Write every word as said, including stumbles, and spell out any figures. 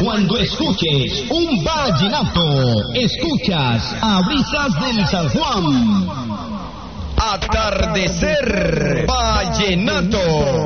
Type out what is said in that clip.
Cuando escuches un vallenato, escuchas a Brisas del San Juan. Atardecer Vallenato.